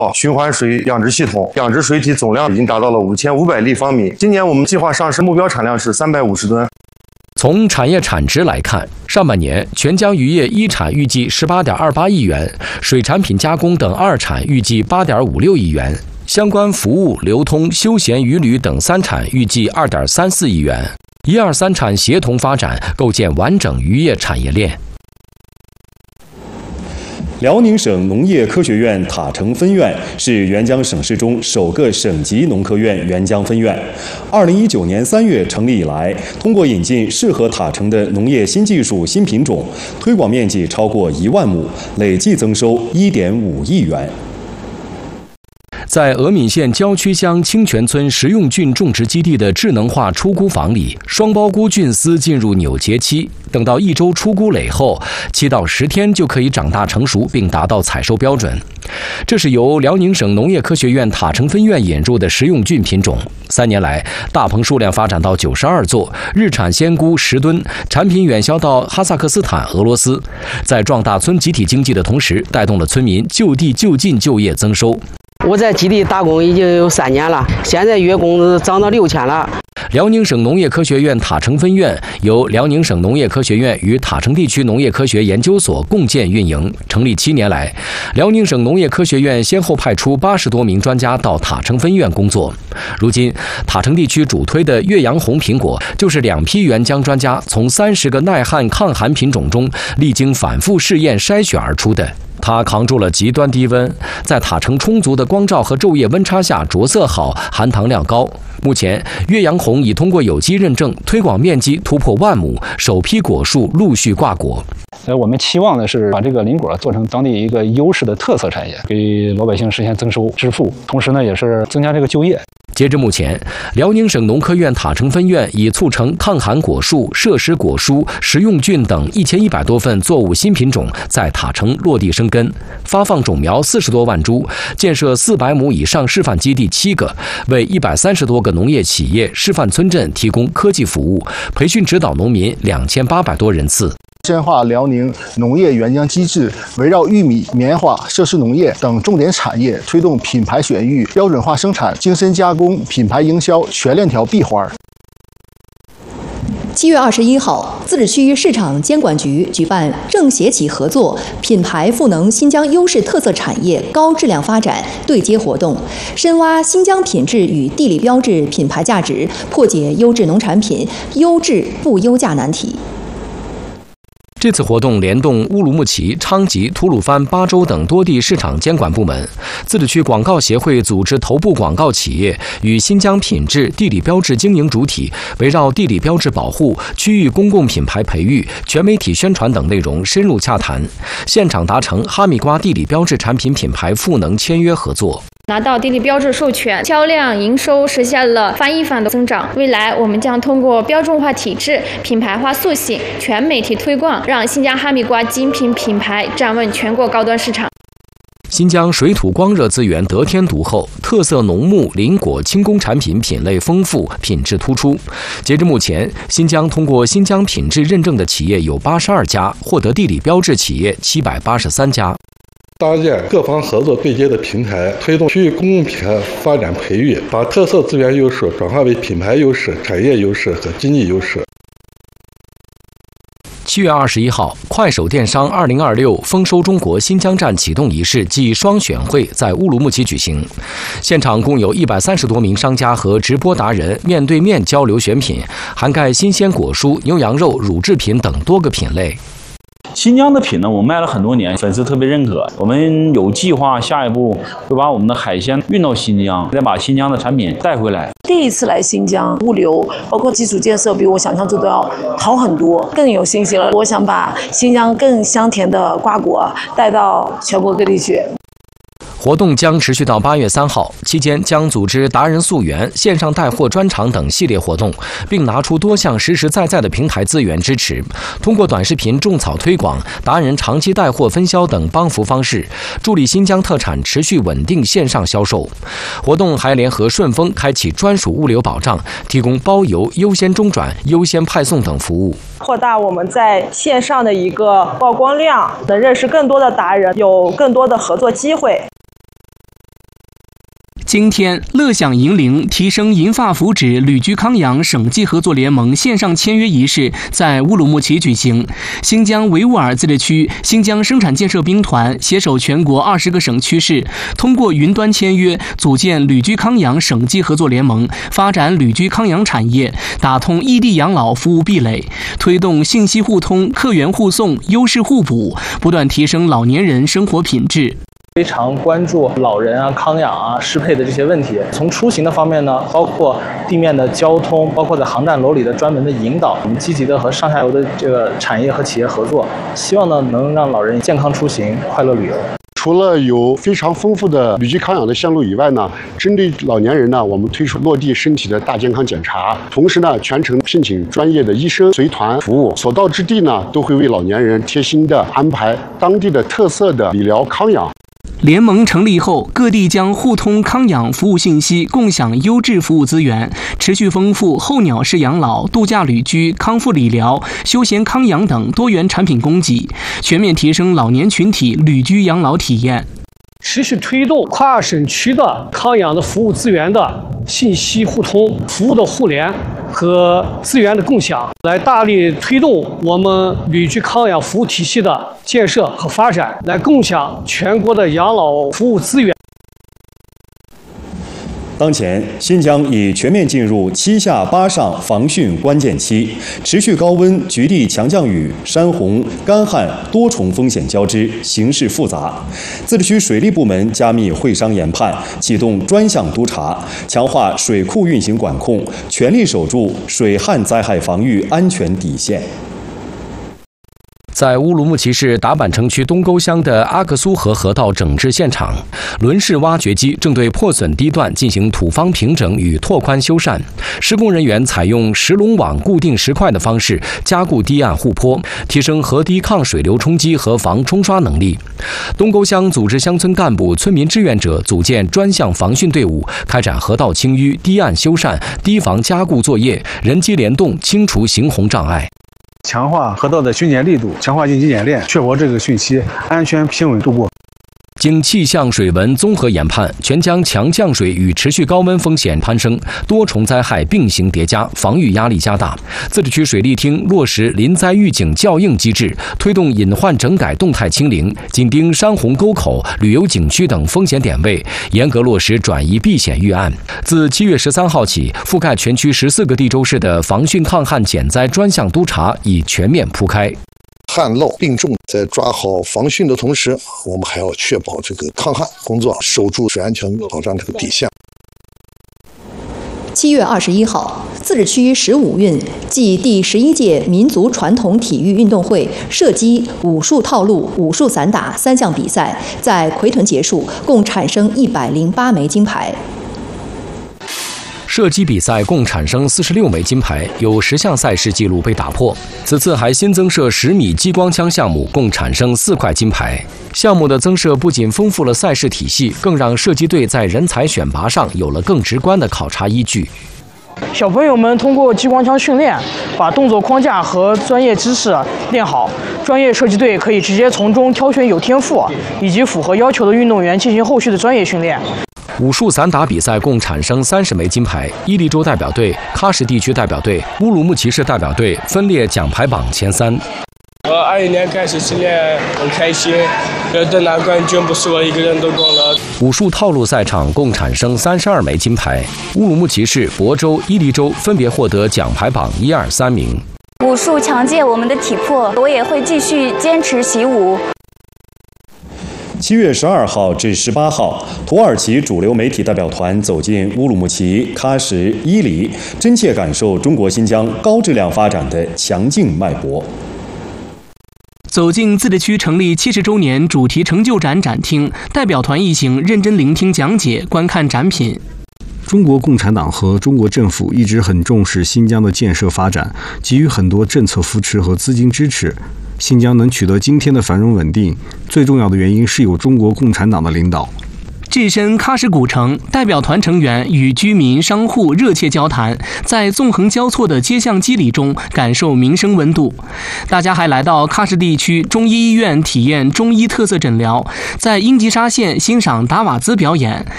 循环水养殖系统，养殖水体总量已经达到了5500立方米。今年我们计划上市目标产量是350吨。 从产业产值来看，上半年全江渔业一产预计18.28亿元，水产品加工等二产预计8.56亿元，相关服务、流通、休闲渔旅等三产预计2.34亿元。一二三产协同发展，构建完整渔业产业链。 辽宁省农业科学院塔城分院是沅江省市中首个省级农科院沅江分院。2019年3月成立以来，通过引进适合塔城的农业新技术、新品种，推广面积超过1万亩，累计增收1.5亿元。 在峨眉县郊区乡清泉村食用菌种植基地的智能化出菇房里，双苞菇菌丝进入扭结期，等到1周出菇蕾后，7到10天就可以长大成熟，并达到采收标准。这是由辽宁省农业科学院塔城分院引入的食用菌品种。3年来，大棚数量发展到92座，日产鲜菇10吨，产品远销到哈萨克斯坦、俄罗斯。在壮大村集体经济的同时，带动了村民就地就近就业增收。 我在基地打工已经有3年了，现在月工资涨到6000了。 辽宁省农业科学院塔城分院由辽宁省农业科学院与塔城地区农业科学研究所共建运营。成立7年来，辽宁省农业科学院先后派出80多名专家到塔城分院工作。如今，塔城地区主推的岳阳红苹果就是2批沅江专家从30个耐旱抗寒品种中历经反复试验筛选而出的。它扛住了极端低温，在塔城充足的光照和昼夜温差下着色好，含糖量高。目前，岳阳红已通过有机认证，推广面积突破1万亩，首批果树陆续挂果。 我们期望的是把这个林果做成当地一个优势的特色产业，给老百姓实现增收致富，同时呢，也是增加这个就业。 截至目前，辽宁省农科院塔城分院已促成抗寒果树、设施果蔬、食用菌等1100多份作物新品种在塔城落地生根，发放种苗40多万株，建设400亩以上示范基地7个，为130多个农业企业、示范村镇提供科技服务，培训指导农民2800多人次。 深化辽宁农业沅江机制，围绕玉米、棉花、设施农业等重点产业，推动品牌选育、标准化生产、精深加工、品牌营销全链条闭环。 7月21号，自治区市场监管局举办政协企合作品牌赋能新疆优势特色产业高质量发展对接活动，深挖新疆品质与地理标志品牌价值，破解优质农产品优质不优价难题。 这次活动联动乌鲁木齐、昌吉、吐鲁番、巴州等多地市场监管部门，自治区广告协会组织头部广告企业与新疆品质、地理标志经营主体，围绕地理标志保护、区域公共品牌培育、全媒体宣传等内容深入洽谈，现场达成哈密瓜地理标志产品品牌赋能签约合作。 拿到地理标志授权，销量、营收实现了翻一番的增长。未来我们将通过标准化体制、品牌化塑形、全媒体推广，让新疆哈密瓜精品品牌站稳全国高端市场。 新疆水土光热资源得天独厚，特色农牧、林果、轻工产品品类丰富，品质突出。截至目前，新疆通过新疆品质认证的企业有82家，获得地理标志企业783家。 搭建各方合作对接的平台，推动区域公共品牌发展培育，把特色资源优势转化为品牌优势、产业优势和经济优势。 7月21号，快手电商2026丰收中国新疆站启动仪式暨双选会在乌鲁木齐举行，现场共有130多名商家和直播达人面对面交流选品，涵盖新鲜果蔬、牛羊肉、乳制品等多个品类。 新疆的品呢，我卖了很多年，粉丝特别认可。我们有计划，下一步会把我们的海鲜运到新疆，再把新疆的产品带回来。 第一次来新疆，物流包括基础建设比我想象中都要好很多，更有信心了。我想把新疆更香甜的瓜果带到全国各地去。 活动将持续到8月3号，期间将组织达人溯源、线上带货专场等系列活动，并拿出多项实实在在的平台资源支持，通过短视频种草推广、达人长期带货分销等帮扶方式，助力新疆特产持续稳定线上销售。活动还联合顺丰开启专属物流保障，提供包邮、优先中转、优先派送等服务， 扩大我们在线上的一个曝光量，能认识更多的达人，有更多的合作机会。 今天，乐享银龄提升银发福祉旅居康养省际合作联盟线上签约仪式在乌鲁木齐举行。新疆维吾尔自治区新疆生产建设兵团携手全国20个省区市，通过云端签约，组建旅居康养省际合作联盟，发展旅居康养产业，打通异地养老服务壁垒，推动信息互通、客源互送、优势互补，不断提升老年人生活品质。 非常关注老人啊、康养啊、适配的这些问题。从出行的方面呢，包括地面的交通，包括在航站楼里的专门的引导，我们积极的和上下游的这个产业和企业合作，希望呢能让老人健康出行、快乐旅游。 除了有非常丰富的旅居康养的线路以外呢，针对老年人呢，我们推出落地身体的大健康检查，同时呢，全程聘请专业的医生随团服务，所到之地呢，都会为老年人贴心的安排当地的特色的理疗康养。 联盟成立后，各地将互通康养服务信息，共享优质服务资源，持续丰富候鸟式养老、度假旅居、康复理疗、休闲康养等多元产品供给，全面提升老年群体旅居养老体验。 持续推动跨省区的康养的服务资源的信息互通、服务的互联和资源的共享，来大力推动我们旅居康养服务体系的建设和发展，来共享全国的养老服务资源。 当前，新疆已全面进入7下8上防汛关键期，持续高温、局地强降雨、山洪、干旱多重风险交织，形势复杂。自治区水利部门加密会商研判，启动专项督查，强化水库运行管控，全力守住水旱灾害防御安全底线。 在乌鲁木齐市达坂城区东沟乡的阿克苏河河道整治现场，轮式挖掘机正对破损地段进行土方平整与拓宽修缮。施工人员采用石龙网固定石块的方式加固堤岸护坡，提升河堤抗水流冲击和防冲刷能力。东沟乡组织乡村干部、村民志愿者组建专项防汛队伍，开展河道清淤、堤岸修缮、堤防加固作业，人机联动清除行洪障碍。 强化河道的巡检力度，强化应急演练，确保这个汛期安全平稳度过。 经气象水文综合研判，全疆强降水与持续高温风险攀升，多重灾害并行叠加，防御压力加大。自治区水利厅落实临灾预警校应机制，推动隐患整改动态清零，紧盯山洪沟口、旅游景区等风险点位，严格落实转移避险预案。自7月13号起，覆盖全区14个地州市的防汛抗旱减灾专项督查已全面铺开。 旱涝并重，在抓好防汛的同时，我们还要确保这个抗旱工作，守住水安全保障这个底线。 7月21号，自治区15运暨第11届民族传统体育运动会射击、武术套路、武术散打3项比赛在奎屯结束，共产生108枚金牌。 射击比赛共产生46枚金牌，有10项赛事纪录被打破。此次还新增设10米激光枪项目，共产生4块金牌。项目的增设不仅丰富了赛事体系，更让射击队在人才选拔上有了更直观的考察依据。 小朋友们通过激光枪训练，把动作框架和专业知识练好，专业射击队可以直接从中挑选有天赋以及符合要求的运动员进行后续的专业训练。 武术散打比赛共产生30枚金牌，伊犁州代表队、喀什地区代表队、乌鲁木齐市代表队分列奖牌榜前3。 21年开始训练很开心，得拿冠军不是我一个人的功劳。 武术套路赛场共产生32枚金牌，乌鲁木齐市、亳州、伊犁州分别获得奖牌榜1、2、3名。 武术强健我们的体魄，我也会继续坚持习武。 7月12号至18号，土耳其主流媒体代表团走进乌鲁木齐、喀什、伊犁，真切感受中国新疆高质量发展的强劲脉搏。 走进自治区成立70周年主题成就展展厅，代表团一行认真聆听讲解，观看展品。 中国共产党和中国政府一直很重视新疆的建设发展，给予很多政策扶持和资金支持。新疆能取得今天的繁荣稳定，最重要的原因是有中国共产党的领导。 置身喀什古城，代表团成员与居民、商户热切交谈，在纵横交错的街巷肌理中感受民生温度。大家还来到喀什地区中医医院体验中医特色诊疗，在英吉沙县欣赏达瓦兹表演，